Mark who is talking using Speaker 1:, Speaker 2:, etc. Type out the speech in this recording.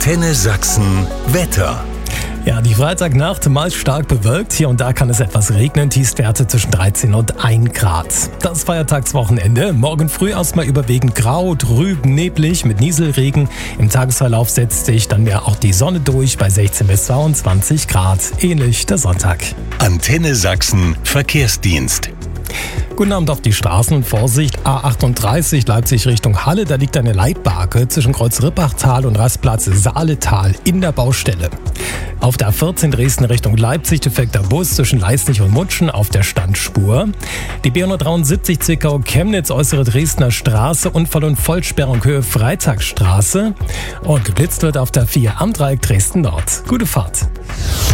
Speaker 1: Antenne Sachsen Wetter.
Speaker 2: Ja, die Freitagnacht meist stark bewölkt. Hier und da kann es etwas regnen. Tiefstwerte zwischen 13 und 1 Grad. Das Feiertagswochenende. Morgen früh erstmal überwiegend grau, trüb, neblig mit Nieselregen. Im Tagesverlauf setzt sich dann mehr auch die Sonne durch bei 16 bis 22 Grad. Ähnlich der Sonntag.
Speaker 1: Antenne Sachsen Verkehrsdienst.
Speaker 2: Guten Abend auf die Straßen und Vorsicht. A38 Leipzig Richtung Halle. Da liegt eine Leitbarke zwischen Kreuz-Rippachtal und Rastplatz Saaletal in der Baustelle. Auf der A14 Dresden Richtung Leipzig defekter Bus zwischen Leisnig und Mutschen auf der Standspur. Die B173 Zwickau-Chemnitz äußere Dresdner Straße, Unfall und Vollsperrung Höhe Freitagsstraße. Und geblitzt wird auf der 4 am Dreieck Dresden Nord. Gute Fahrt.